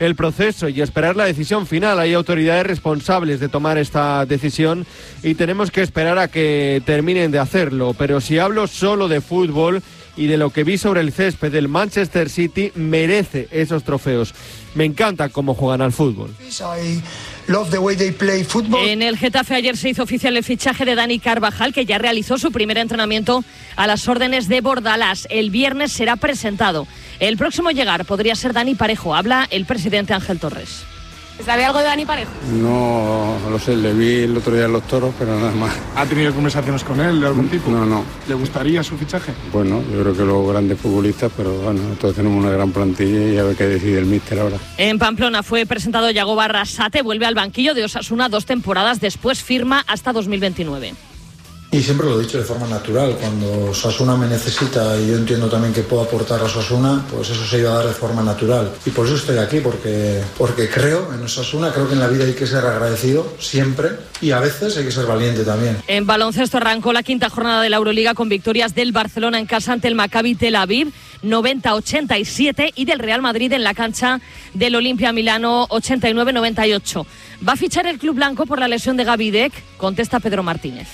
el proceso y esperar la decisión final. Hay autoridades responsables de tomar esta decisión y tenemos que esperar a que terminen de hacerlo. Pero si hablo solo de fútbol y de lo que vi sobre el césped, del Manchester City merece esos trofeos. Me encanta cómo juegan al fútbol. En el Getafe ayer se hizo oficial el fichaje de Dani Carvajal, que ya realizó su primer entrenamiento a las órdenes de Bordalás. El viernes será presentado. El próximo en llegar podría ser Dani Parejo. Habla el presidente Ángel Torres. ¿Sabe algo de Dani Parejo? No lo sé, le vi el otro día en Los Toros, pero nada más. ¿Ha tenido conversaciones con él de algún tipo? No. ¿Le gustaría su fichaje? Bueno, yo creo que los grandes futbolistas, pero bueno, todos tenemos una gran plantilla y a ver qué decide el míster ahora. En Pamplona fue presentado Yago Barrasate, vuelve al banquillo de Osasuna 2 temporadas, después firma hasta 2029. Y siempre lo he dicho de forma natural, cuando Osasuna me necesita y yo entiendo también que puedo aportar a Osasuna, pues eso se iba a dar de forma natural. Y por eso estoy aquí, porque creo en Osasuna, creo que en la vida hay que ser agradecido siempre y a veces hay que ser valiente también. En baloncesto arrancó la quinta jornada de la Euroliga con victorias del Barcelona en casa ante el Maccabi Tel Aviv, 90-87, y del Real Madrid en la cancha del Olimpia Milano, 89-98. ¿Va a fichar el club blanco por la lesión de Gavi Deck? Contesta Pedro Martínez.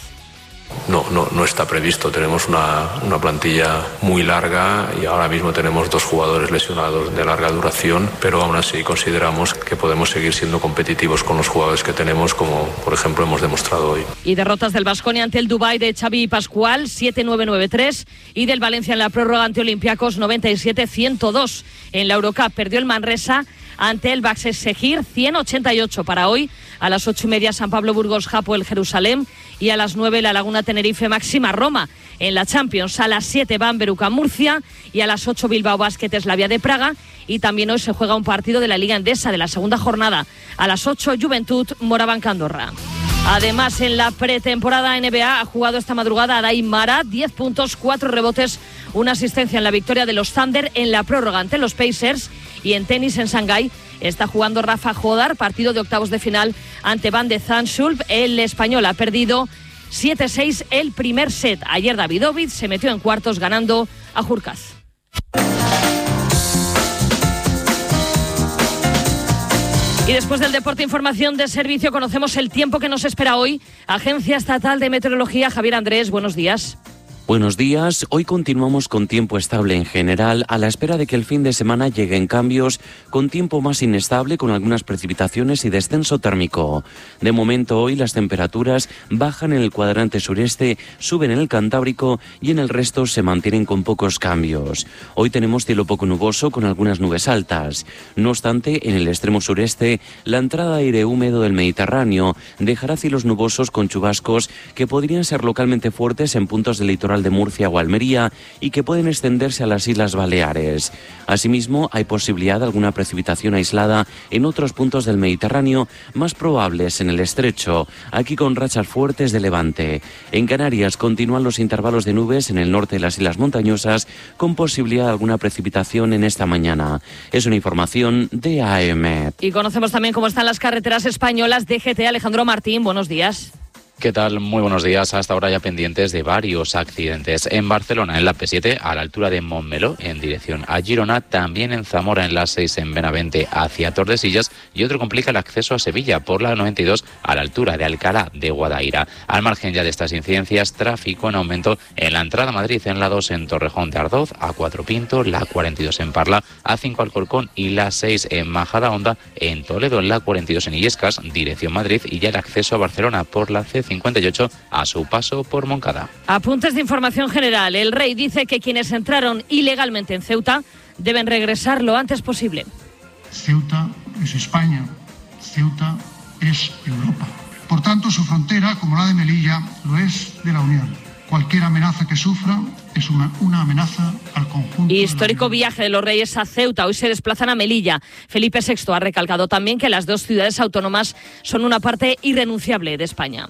No está previsto. Tenemos una plantilla muy larga y ahora mismo tenemos 2 jugadores lesionados de larga duración, pero aún así consideramos que podemos seguir siendo competitivos con los jugadores que tenemos, como por ejemplo hemos demostrado hoy. Y derrotas del Baskonia ante el Dubái de Xavi Pascual, 7-9-9-3, y del Valencia en la prórroga ante Olympiacos, 97-102. En la Eurocup perdió el Manresa ante el Başakşehir, 100-88. Para hoy, a las 8:30, San Pablo Burgos Hapoel Jerusalén, y a las 9 La Laguna Tenerife Máxima Roma. En la Champions a las 7 Bamberg Murcia y a las 8 Bilbao Basket Slavia de Praga. Y también hoy se juega un partido de la Liga Endesa de la segunda jornada. A las 8 Juventud Morabanc Andorra. Además, en la pretemporada NBA ha jugado esta madrugada Adai Mara, 10 puntos, 4 rebotes, una asistencia en la victoria de los Thunder en la prórroga ante los Pacers. Y en tenis en Shanghái está jugando Rafa Jodar, partido de octavos de final ante Van de Zandschulp. El español ha perdido 7-6 el primer set. Ayer Davidovich se metió en cuartos ganando a Hurkacz. Y después del deporte, información de servicio, conocemos el tiempo que nos espera hoy. Agencia Estatal de Meteorología, Javier Andrés, buenos días. Buenos días. Hoy continuamos con tiempo estable en general, a la espera de que el fin de semana lleguen cambios con tiempo más inestable, con algunas precipitaciones y descenso térmico. De momento, hoy las temperaturas bajan en el cuadrante sureste, suben en el Cantábrico y en el resto se mantienen con pocos cambios. Hoy tenemos cielo poco nuboso con algunas nubes altas. No obstante, en el extremo sureste, la entrada de aire húmedo del Mediterráneo dejará cielos nubosos con chubascos que podrían ser localmente fuertes en puntos del litoral de Murcia o Almería y que pueden extenderse a las Islas Baleares. Asimismo, hay posibilidad de alguna precipitación aislada en otros puntos del Mediterráneo, más probables en el estrecho, aquí con rachas fuertes de levante. En Canarias continúan los intervalos de nubes en el norte de las islas montañosas, con posibilidad de alguna precipitación en esta mañana. Es una información de AEMET. Y conocemos también cómo están las carreteras españolas. DGT, Alejandro Martín, buenos días. ¿Qué tal? Muy buenos días. Hasta ahora ya pendientes de varios accidentes. En Barcelona, en la P7, a la altura de Montmeló, en dirección a Girona. También en Zamora, en la 6, en Benavente, hacia Tordesillas. Y otro complica el acceso a Sevilla por la 92, a la altura de Alcalá de Guadaira. Al margen ya de estas incidencias, tráfico en aumento en la entrada a Madrid, en la 2, en Torrejón de Ardoz, A4 Pinto, la 42 en Parla, A5 Alcorcón y la 6 en Majadahonda, en Toledo, en la 42 en Illescas, dirección Madrid, y ya el acceso a Barcelona por la C58 a su paso por Moncada. Apuntes de información general. El Rey dice que quienes entraron ilegalmente en Ceuta deben regresar lo antes posible. Ceuta es España, Ceuta es Europa. Por tanto, su frontera, como la de Melilla, lo es de la Unión. Cualquier amenaza que sufra es una amenaza al conjunto. Histórico viaje de los Reyes a Ceuta. Hoy se desplazan a Melilla. Felipe VI ha recalcado también que las dos ciudades autónomas son una parte irrenunciable de España.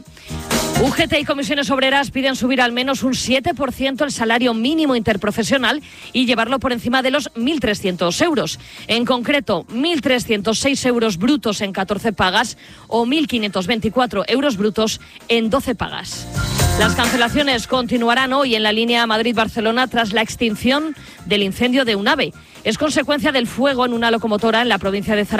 UGT y Comisiones Obreras piden subir al menos un 7% el salario mínimo interprofesional y llevarlo por encima de los 1.300 euros. En concreto, 1.306 euros brutos en 14 pagas o 1.524 euros brutos en 12 pagas. Las cancelaciones continuarán hoy en la línea Madrid-Barcelona tras la extinción del incendio de un AVE. Es consecuencia del fuego en una locomotora en la provincia de Zaragoza.